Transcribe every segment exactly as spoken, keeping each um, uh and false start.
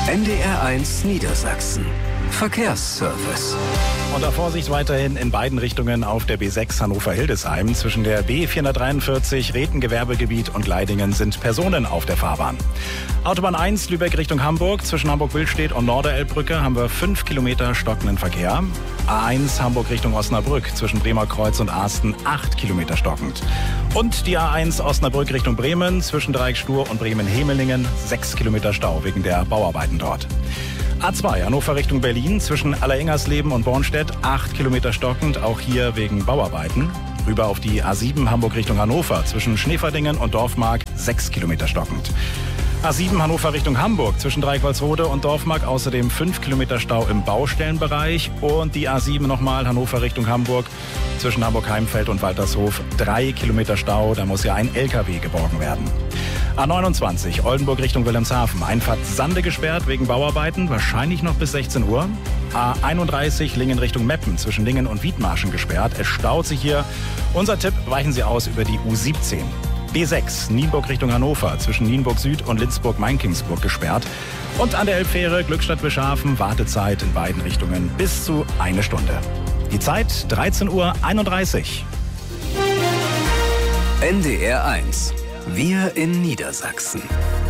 N D R eins Niedersachsen. Verkehrsservice. Unter Vorsicht weiterhin in beiden Richtungen auf der B sechs Hannover-Hildesheim. Zwischen der B vierhundertdreiundvierzig Reten-Gewerbegebiet und Gleidingen sind Personen auf der Fahrbahn. Autobahn eins Lübeck Richtung Hamburg. Zwischen Hamburg-Billstedt und Norderelbbrücke haben wir fünf Kilometer stockenden Verkehr. A eins Hamburg Richtung Osnabrück. Zwischen Bremer Kreuz und Asten acht Kilometer stockend. Und die A eins Osnabrück Richtung Bremen. Zwischen Dreiecksstur und Bremen-Hemelingen sechs Kilometer Stau wegen der Bauarbeiten dort. A zwei Hannover Richtung Berlin, zwischen Alleringers-Leben und Bornstedt, acht Kilometer stockend, auch hier wegen Bauarbeiten. Rüber auf die A sieben Hamburg Richtung Hannover, zwischen Schneeverdingen und Dorfmark, sechs Kilometer stockend. A sieben Hannover Richtung Hamburg, zwischen Dreikwalsrode und Dorfmark, außerdem fünf Kilometer Stau im Baustellenbereich. Und die A sieben nochmal Hannover Richtung Hamburg, zwischen Hamburg-Heimfeld und Waltershof, drei Kilometer Stau, da muss ja ein L K W geborgen werden. A neunundzwanzig Oldenburg Richtung Wilhelmshaven, Einfahrt Sande gesperrt wegen Bauarbeiten, wahrscheinlich noch bis sechzehn Uhr. A einunddreißig Lingen Richtung Meppen, zwischen Lingen und Wiedmarschen gesperrt. Es staut sich hier. Unser Tipp, weichen Sie aus über die U siebzehn. B sechs Nienburg Richtung Hannover, zwischen Nienburg Süd und Linzburg-Mainkingsburg gesperrt. Und an der Elbfähre Glückstadt-Wischhafen, Wartezeit in beiden Richtungen bis zu eine Stunde. Die Zeit dreizehn Uhr einunddreißig. N D R eins. Wir in Niedersachsen.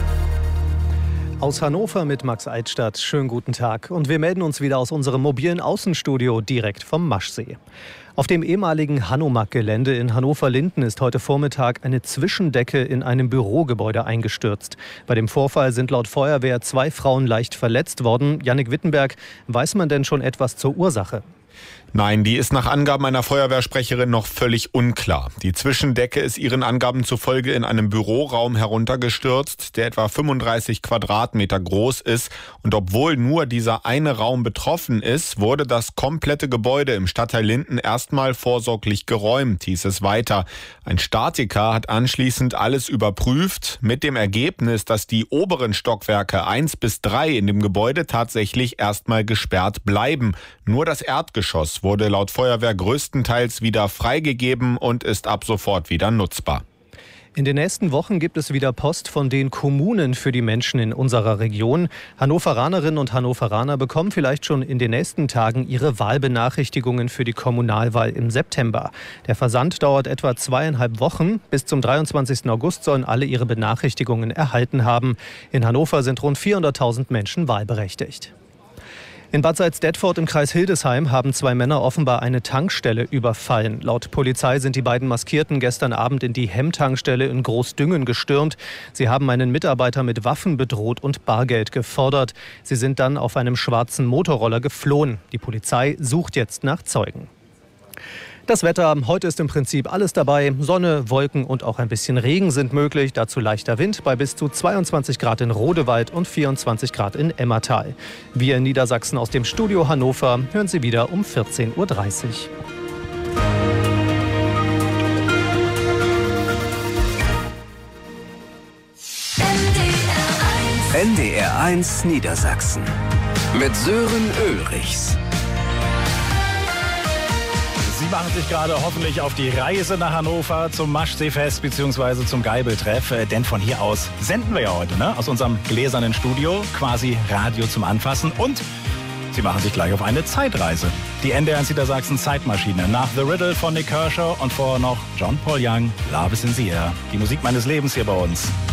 Aus Hannover mit Max Eichstadt. Schönen guten Tag. Und wir melden uns wieder aus unserem mobilen Außenstudio direkt vom Maschsee. Auf dem ehemaligen Hanomag-Gelände in Hannover-Linden ist heute Vormittag eine Zwischendecke in einem Bürogebäude eingestürzt. Bei dem Vorfall sind laut Feuerwehr zwei Frauen leicht verletzt worden. Jannik Wittenberg, weiß man denn schon etwas zur Ursache? Nein, die ist nach Angaben einer Feuerwehrsprecherin noch völlig unklar. Die Zwischendecke ist ihren Angaben zufolge in einem Büroraum heruntergestürzt, der etwa fünfunddreißig Quadratmeter groß ist. Und obwohl nur dieser eine Raum betroffen ist, wurde das komplette Gebäude im Stadtteil Linden erstmal vorsorglich geräumt, hieß es weiter. Ein Statiker hat anschließend alles überprüft, mit dem Ergebnis, dass die oberen Stockwerke eins bis drei in dem Gebäude tatsächlich erstmal gesperrt bleiben. Nur das Erdgeschoss wurde laut Feuerwehr größtenteils wieder freigegeben und ist ab sofort wieder nutzbar. In den nächsten Wochen gibt es wieder Post von den Kommunen für die Menschen in unserer Region. Hannoveranerinnen und Hannoveraner bekommen vielleicht schon in den nächsten Tagen ihre Wahlbenachrichtigungen für die Kommunalwahl im September. Der Versand dauert etwa zweieinhalb Wochen. Bis zum dreiundzwanzigsten August sollen alle ihre Benachrichtigungen erhalten haben. In Hannover sind rund vierhunderttausend Menschen wahlberechtigt. In Bad Salzdetford im Kreis Hildesheim haben zwei Männer offenbar eine Tankstelle überfallen. Laut Polizei sind die beiden Maskierten gestern Abend in die Hemm-Tankstelle in Großdüngen gestürmt. Sie haben einen Mitarbeiter mit Waffen bedroht und Bargeld gefordert. Sie sind dann auf einem schwarzen Motorroller geflohen. Die Polizei sucht jetzt nach Zeugen. Das Wetter, heute ist im Prinzip alles dabei. Sonne, Wolken und auch ein bisschen Regen sind möglich. Dazu leichter Wind bei bis zu zweiundzwanzig Grad in Rodewald und vierundzwanzig Grad in Emmertal. Wir in Niedersachsen aus dem Studio Hannover hören Sie wieder um vierzehn Uhr dreißig. N D R eins Niedersachsen mit Sören Ulrichs. Sie machen sich gerade hoffentlich auf die Reise nach Hannover zum Maschseefest bzw. zum Geibeltreff. Denn von hier aus senden wir ja heute, ne? Aus unserem gläsernen Studio, quasi Radio zum Anfassen. Und Sie machen sich gleich auf eine Zeitreise. Die N D R eins Niedersachsen Zeitmaschine. Nach The Riddle von Nick Kershaw und vorher noch John Paul Young, Love is in the Air. Die Musik meines Lebens hier bei uns.